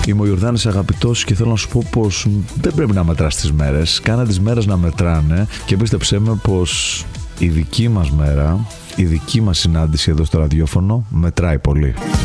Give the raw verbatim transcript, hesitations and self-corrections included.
Είμαι ο Ιορδάνης Αγαπητός και θέλω να σου πω πως δεν πρέπει να μετράς τις μέρες. Κάνε τις μέρες να μετράνε και πίστεψέ με πως η δική μας μέρα, η δική μας συνάντηση εδώ στο ραδιόφωνο μετράει πολύ.